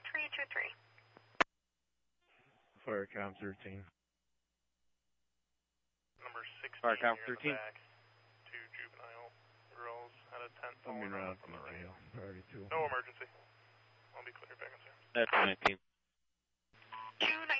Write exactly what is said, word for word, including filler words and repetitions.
three two three. Firecom thirteen. Number sixteen. Firecom thirteen. Back. Two juvenile girls out of ten. Coming around from the rail. Priority two. No emergency. I'll be clear back in there. That's nineteen. two